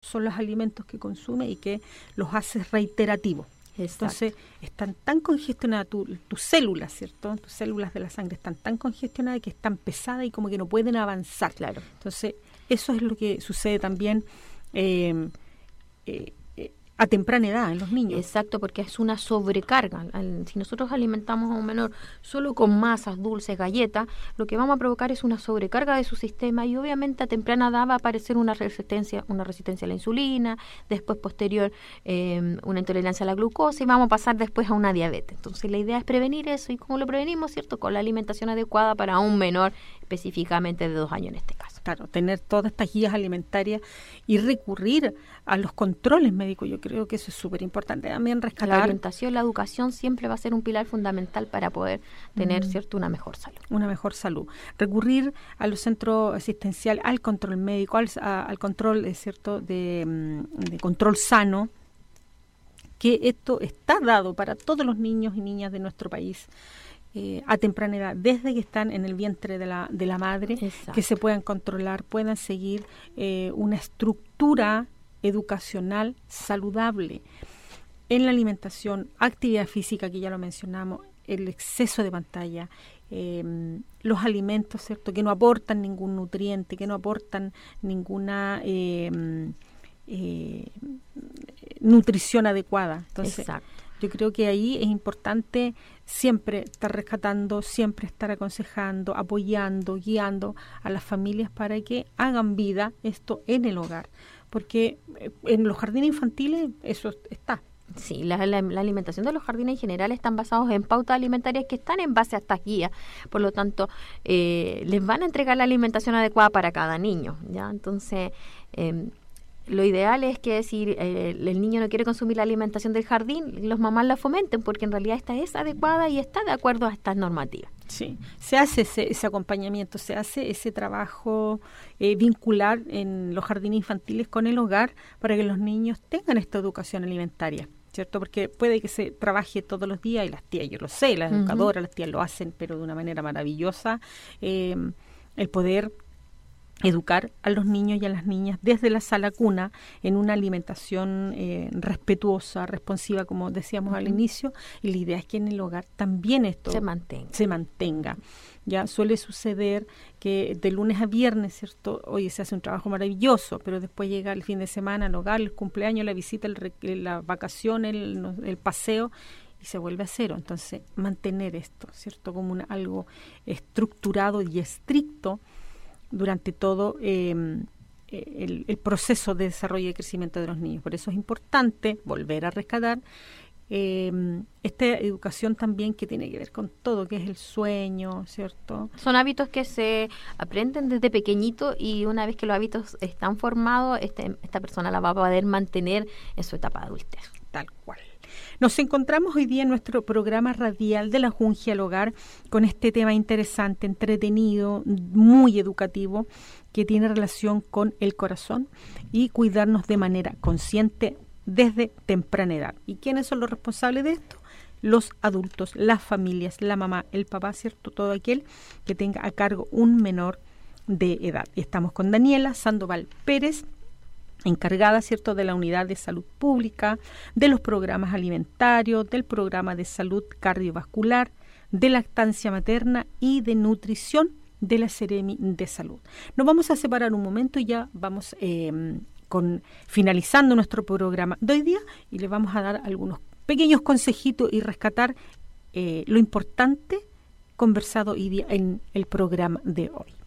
son los alimentos que consume y que los haces reiterativos. Exacto. Entonces, están tan congestionadas tus células, ¿cierto? Tus células de la sangre están tan congestionadas que están pesadas y como que no pueden avanzar. Claro. Entonces, eso es lo que sucede también a temprana edad en los niños. Exacto, porque es una sobrecarga. Si nosotros alimentamos a un menor solo con masas, dulces, galletas, lo que vamos a provocar es una sobrecarga de su sistema y obviamente a temprana edad va a aparecer una resistencia a la insulina, después posterior una intolerancia a la glucosa y vamos a pasar después a una diabetes. Entonces la idea es prevenir eso y ¿cómo lo prevenimos? ¿Cierto? Con la alimentación adecuada para un menor específicamente de 2 años en este caso. Claro, tener todas estas guías alimentarias y recurrir a los controles médicos, yo creo que eso es súper importante. También rescatar... La orientación, la educación siempre va a ser un pilar fundamental para poder tener, ¿cierto?, una mejor salud. Una mejor salud. Recurrir a los centros asistenciales, al control médico, al control, ¿cierto?, de control sano, que esto está dado para todos los niños y niñas de nuestro país. A temprana edad, desde que están en el vientre de la madre. Exacto. Que se puedan controlar, puedan seguir una estructura educacional saludable en la alimentación, actividad física, que ya lo mencionamos, el exceso de pantalla, los alimentos, ¿cierto?, que no aportan ningún nutriente, que no aportan ninguna nutrición adecuada. Entonces, exacto. Yo creo que ahí es importante siempre estar rescatando, siempre estar aconsejando, apoyando, guiando a las familias para que hagan vida esto en el hogar. Porque en los jardines infantiles eso está. Sí, la alimentación de los jardines en general están basados en pautas alimentarias que están en base a estas guías. Por lo tanto, les van a entregar la alimentación adecuada para cada niño, ¿ya? Entonces... lo ideal es que si el niño no quiere consumir la alimentación del jardín, los mamás la fomenten, porque en realidad esta es adecuada y está de acuerdo a estas normativas. Sí, se hace ese acompañamiento, se hace ese trabajo vincular en los jardines infantiles con el hogar para que los niños tengan esta educación alimentaria, ¿cierto? Porque puede que se trabaje todos los días y las tías, yo lo sé, las educadoras, las tías lo hacen, pero de una manera maravillosa, el poder educar a los niños y a las niñas desde la sala cuna en una alimentación respetuosa, responsiva, como decíamos al inicio, y la idea es que en el hogar también esto se mantenga. Ya suele suceder que de lunes a viernes, ¿cierto? Oye, se hace un trabajo maravilloso, pero después llega el fin de semana, el hogar, el cumpleaños, la visita, la vacación, el paseo, y se vuelve a cero. Entonces, mantener esto, ¿cierto? Como algo estructurado y estricto durante todo el proceso de desarrollo y crecimiento de los niños. Por eso es importante volver a rescatar esta educación también que tiene que ver con todo, que es el sueño, ¿cierto? Son hábitos que se aprenden desde pequeñito y una vez que los hábitos están formados, esta persona la va a poder mantener en su etapa de adultez. Tal cual. Nos encontramos hoy día en nuestro programa radial de la Junji al Hogar con este tema interesante, entretenido, muy educativo, que tiene relación con el corazón y cuidarnos de manera consciente desde temprana edad. ¿Y quiénes son los responsables de esto? Los adultos, las familias, la mamá, el papá, ¿cierto? Todo aquel que tenga a cargo un menor de edad. Estamos con Daniela Sandoval Pérez, encargada, ¿cierto?, de la unidad de salud pública, de los programas alimentarios, del programa de salud cardiovascular, de lactancia materna y de nutrición de la Seremi de Salud. Nos vamos a separar un momento y ya vamos finalizando nuestro programa de hoy día y le vamos a dar algunos pequeños consejitos y rescatar lo importante conversado hoy día en el programa de hoy.